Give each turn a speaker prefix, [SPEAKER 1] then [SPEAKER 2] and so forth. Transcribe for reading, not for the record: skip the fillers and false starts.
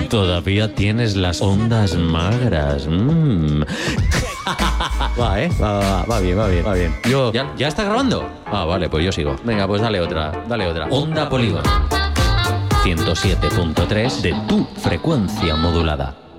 [SPEAKER 1] Todavía tienes las ondas magras. Va, ¿eh? Va bien. Yo, ¿ya está grabando? Ah, vale, pues yo sigo. Venga, pues dale otra. Onda Polígono. 107.3 de tu frecuencia modulada.